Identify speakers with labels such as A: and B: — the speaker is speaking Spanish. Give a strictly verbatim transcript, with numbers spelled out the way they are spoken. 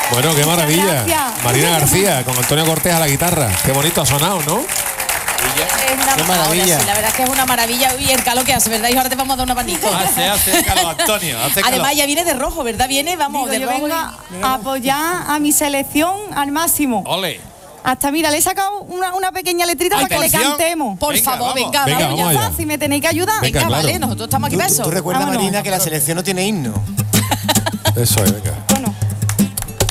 A: Bueno, qué maravilla.
B: Gracias.
A: Marina García con Antonio Cortés a la guitarra. Qué bonito ha sonado, ¿no?
C: Es una
D: Qué maravilla.
C: ahora sí, la verdad es que es una maravilla. Y el calor que hace, ¿verdad? Y ahora te vamos a dar un abanico.
D: Hace, hace calor, Antonio. Hace calor.
C: Además, ya viene de rojo, ¿verdad? Viene, vamos,
B: Digo,
C: de
B: yo
C: rojo.
B: vengo
C: y-
B: a apoyar a mi selección al máximo.
D: Ole.
B: Hasta, mira, le he sacado una, una pequeña letrita
D: Ay,
B: para que le
D: atención.
B: cantemos.
C: Por
D: Venga,
C: favor,
D: vamos.
C: venga,
A: Venga,
C: vamos.
A: vamos
B: Ya
A: allá.
B: fácil, me tenéis que ayudar.
A: Venga,
C: Venga,
A: claro.
C: vale, nosotros estamos aquí
D: ¿Tú,
C: para eso.
D: tú recuerdas,
B: Vámonos.
D: Marina, que la selección no tiene himno?
A: Eso es, venga.